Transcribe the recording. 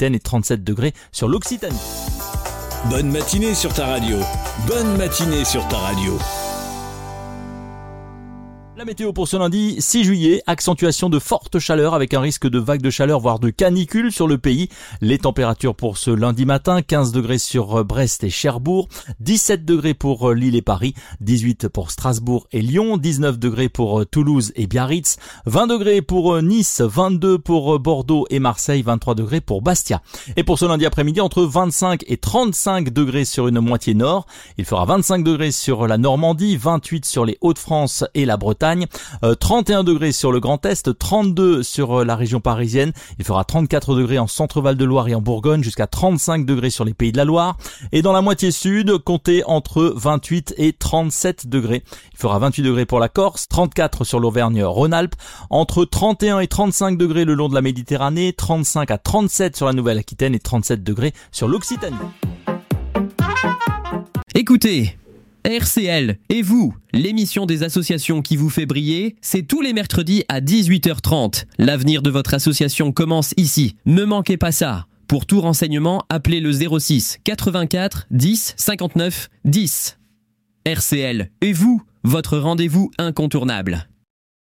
Nouvelle-Aquitaine et 37 degrés sur l'Occitanie. Bonne matinée sur ta radio. Bonne matinée sur ta radio. La météo pour ce lundi 6 juillet, accentuation de forte chaleur avec un risque de vague de chaleur voire de canicule sur le pays. Les températures pour ce lundi matin, 15 degrés sur Brest et Cherbourg, 17 degrés pour Lille et Paris, 18 pour Strasbourg et Lyon, 19 degrés pour Toulouse et Biarritz, 20 degrés pour Nice, 22 pour Bordeaux et Marseille, 23 degrés pour Bastia. Et pour ce lundi après-midi, entre 25 et 35 degrés sur une moitié nord. Il fera 25 degrés sur la Normandie, 28 sur les Hauts-de-France et la Bretagne, 31 degrés sur le Grand Est, 32 sur la région parisienne. Il fera 34 degrés en Centre-Val de Loire et en Bourgogne, jusqu'à 35 degrés sur les Pays de la Loire. Et dans la moitié sud, comptez entre 28 et 37 degrés. Il fera 28 degrés pour la Corse, 34 sur l'Auvergne-Rhône-Alpes, entre 31 et 35 degrés le long de la Méditerranée, 35 à 37 sur la Nouvelle-Aquitaine et 37 degrés sur l'Occitanie. Écoutez, RCL et vous, l'émission des associations qui vous fait briller, c'est tous les mercredis à 18h30. L'avenir de votre association commence ici. Ne manquez pas ça. Pour tout renseignement, appelez le 06 84 10 59 10. RCL et vous, votre rendez-vous incontournable.